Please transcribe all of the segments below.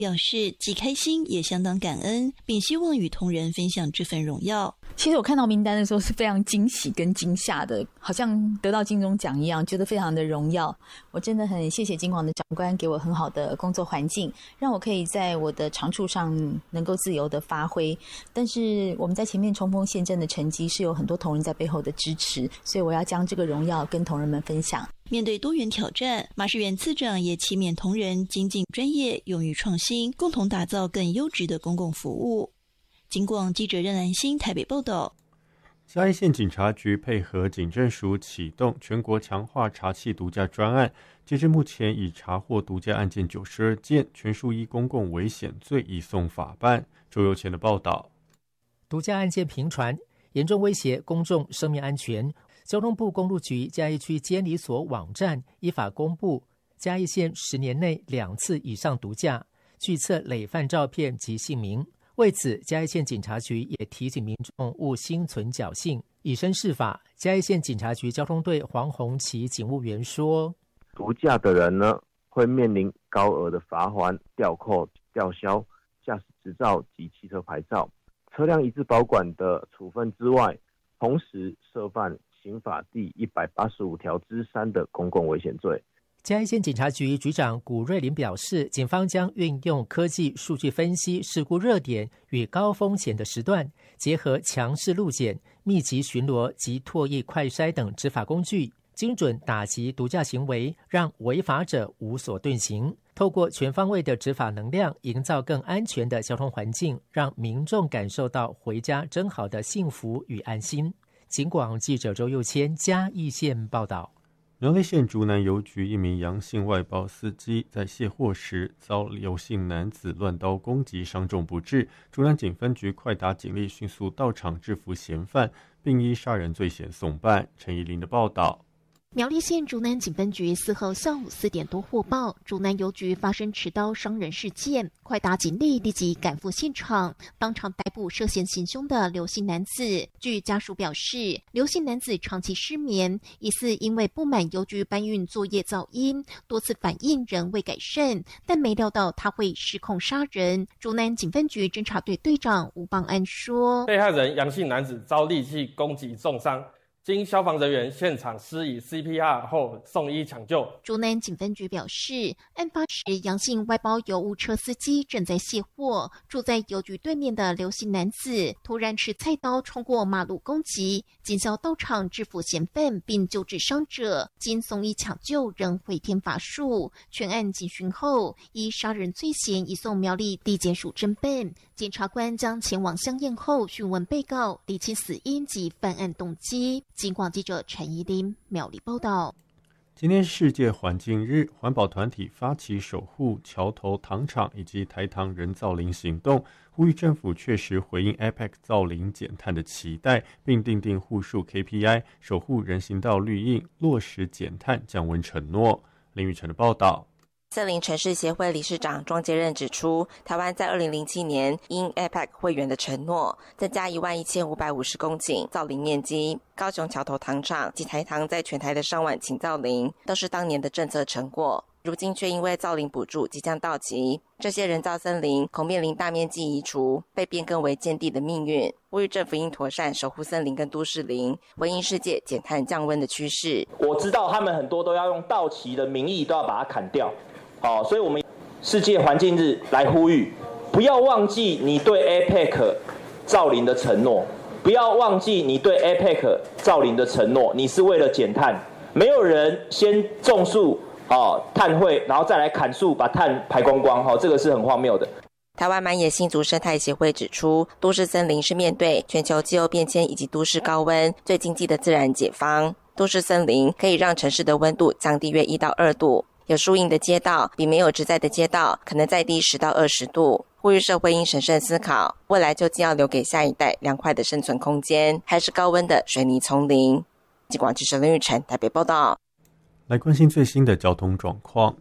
表示既开心也相当感恩，并希望与同仁分享这份荣耀。 其实我看到名单的时候是非常惊喜跟惊吓的，好像得到金钟奖一样，觉得非常的荣耀。我真的很谢谢金广的长官给我很好的工作环境，让我可以在我的长处上能够自由的发挥。但是我们在前面冲锋陷阵的成绩是有很多同仁在背后的支持，所以我要将这个荣耀跟同仁们分享。 面对多元挑战，马士元次长也期勉同仁精进专业，勇于创新，共同打造更优质的公共服务。警广记者任兰心台北报道。 嘉义县警察局配合警政署启动全国强化查缉毒驾专案，截至目前已查获毒驾案件92件，全数依公共危险罪移送法办。周佑前的报道。 毒驾案件频传，严重威胁公众生命安全。交通部公路局嘉义区监理所网站依法公布，嘉义县10年内2次以上毒驾，据册累犯照片及姓名。为此，嘉义县警察局也提醒民众勿心存侥幸，以身试法。嘉义县警察局交通队黄宏奇警务员说： 毒驾的人呢，会面临高额的罚锾、吊扣、吊销驾驶执照及汽车牌照、车辆移置保管的处分之外，同时涉犯刑法第185条之3的公共危险罪。 嘉义县警察局局长古瑞林表示，警方将运用科技数据分析事故热点与高风险的时段，结合强势路检、密集巡逻及唾液快筛等执法工具，精准打击毒驾行为，让违法者无所遁形。透过全方位的执法能量，营造更安全的交通环境，让民众感受到回家真好的幸福与安心。警广记者周佑谦嘉义县报道。 苗栗县竹南邮局一名阳性外包司机在卸货时遭刘姓男子乱刀攻击，伤重不治。竹南警分局快打警力迅速到场制服嫌犯，并依杀人罪嫌送办。陈怡琳的报道。 苗栗县竹南警分局4号下午4点多获报，竹南邮局发生持刀伤人事件，快打警力立即赶赴现场，当场逮捕涉嫌行凶的刘姓男子。据家属表示，刘姓男子长期失眠，疑似因为不满邮局搬运作业噪音，多次反映仍未改善，但没料到他会失控杀人。竹南警分局侦查队队长吴邦安说： 被害人杨姓男子遭利器攻击重伤，经消防人员现场施以 CPR 后送医抢救。 竹南警分局表示，案发时杨姓外包邮物车司机正在卸货，住在邮局对面的刘姓男子突然持菜刀冲过马路攻击，警消到场制服嫌犯并救治伤者，经送医抢救仍回天乏术。全案警讯后，依杀人罪嫌移送苗栗地检署侦办。检察官将前往相验后讯问被告，厘清死因及犯案动机。警广记者陈怡琳苗栗报道。 今天世界环境日，环保团体发起守护桥头糖厂以及台糖人造林行动，呼吁政府确实回应 APEC 造林减碳的期待，并订定户数 KPI， 守护人行道绿荫，落实减碳降温承诺。林宇成的报道。 森林城市协会理事长庄杰任指出，台湾在2007年因 APEC 会员的承诺，增加11550公顷造林面积。高雄桥头糖厂及台糖在全台的上万顷造林，都是当年的政策成果。如今却因为造林补助即将到期，这些人造森林恐面临大面积移除，被变更为建地的命运。呼吁政府应妥善守护森林跟都市林，回应世界减碳降温的趋势。 我知道他们很多都要用到期的名义都要把它砍掉。所以我们世界环境日来呼吁，不要忘记你对 APEC 造林的承诺，不要忘记你对 APEC 造林的承诺，你是为了减碳。没有人先种树碳汇，然后再来砍树把碳排光光，这个是很荒谬的。 台湾满野新竹生态协会指出，都市森林是面对全球气候变迁以及都市高温最经济的自然解方。都市森林可以让城市的温度降低约1到2度，有树荫的街道比没有植栽的街道可能再低10到20度。呼吁社会应审慎思考，未来究竟要留给下一代凉快的生存空间，还是高温的水泥丛林？警广记者林玉成台北报道。 来关心最新的交通状况。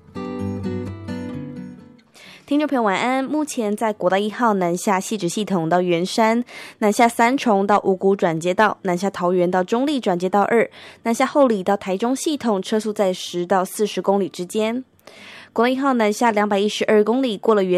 听众朋友晚安，目前在国道1号南下汐止系统到圆山，南下三重到五股转接道，南下桃园到中坜转接道2，南下后里到台中系统车速在10到40公里之间。国道1号南下212公里，过了圆